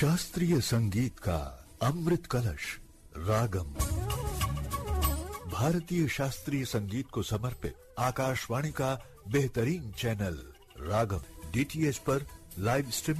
शास्त्रीय संगीत का अमृत कलश रागम। भारतीय शास्त्रीय संगीत को समर्पित आकाशवाणी का बेहतरीन चैनल रागम डीटीएच पर लाइव स्ट्रीमिंग